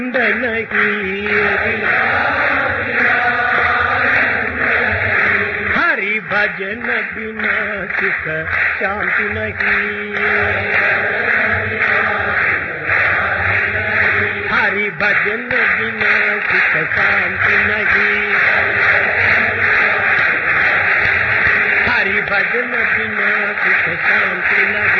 नहीं हरि भजन बिना सुख शांति नहीं, हरि भजन बिना सुख शांति नहीं, हरि भजन बिना सुख शांति नहीं।